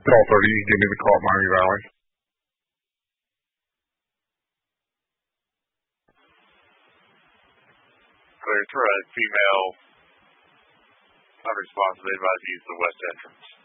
Call 30, you can give me the call at Miami Valley. Clear threat, female, unresponsive, advised to use the west entrance.